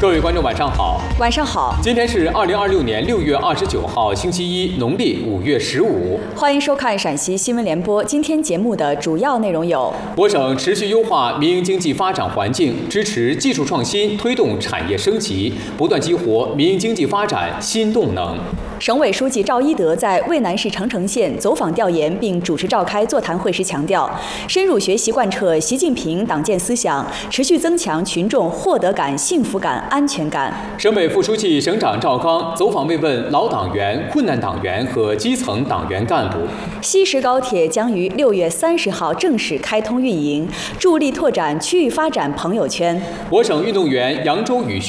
各位观众，晚上好。 晚上好。 今天是2026年6月29号，星期一，农历5月15。 欢迎收看陕西新闻联播。今天节目的主要内容有： 我省持续优化民营经济发展环境，支持技术创新，推动产业升级，不断激活民营经济发展新动能。 省委书记赵一德在渭南市长城县走访调研并主持召开座谈会时强调，深入学习贯彻习近平党建思想，持续增强群众获得感、幸福感、安全感。 省委副书记、省长赵刚走访慰问老党员、困难党员和基层党员干部。 西石高铁将于6月30号正式开通运营，助力拓展区域发展朋友圈。 我省运动员扬州宇